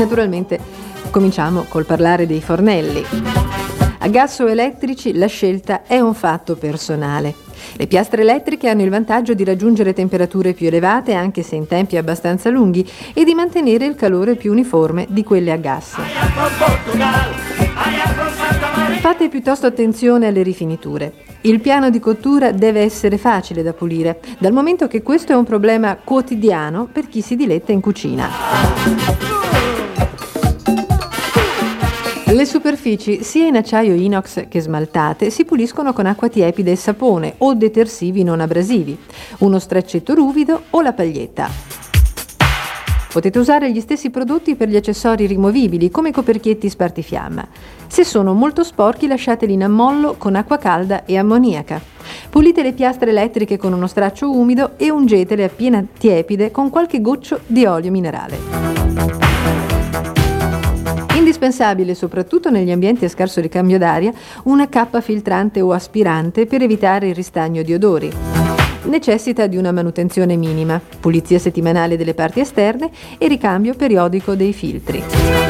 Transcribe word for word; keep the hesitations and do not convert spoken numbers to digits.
Naturalmente cominciamo col parlare dei fornelli. A gas o elettrici la scelta è un fatto personale. Le piastre elettriche hanno il vantaggio di raggiungere temperature più elevate, anche se in tempi abbastanza lunghi, e di mantenere il calore più uniforme di quelle a gas. Fate piuttosto attenzione alle rifiniture. Il piano di cottura deve essere facile da pulire, dal momento che questo è un problema quotidiano per chi si diletta in cucina. Le superfici, sia in acciaio inox che smaltate, si puliscono con acqua tiepida e sapone o detersivi non abrasivi, uno straccetto ruvido o la paglietta. Potete usare gli stessi prodotti per gli accessori rimovibili, come i coperchietti spartifiamma. Se sono molto sporchi, lasciateli in ammollo con acqua calda e ammoniaca. Pulite le piastre elettriche con uno straccio umido e ungetele appena tiepide con qualche goccio di olio minerale. Indispensabile, soprattutto negli ambienti a scarso ricambio d'aria, una cappa filtrante o aspirante per evitare il ristagno di odori. Necessita di una manutenzione minima, pulizia settimanale delle parti esterne e ricambio periodico dei filtri.